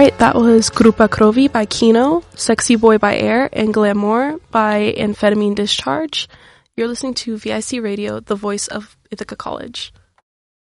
right, that was Grupa Krovi by Kino, Sexy Boy by Air, and Glamour by Amphetamine Discharge. You're listening to VIC Radio, the voice of Ithaca College.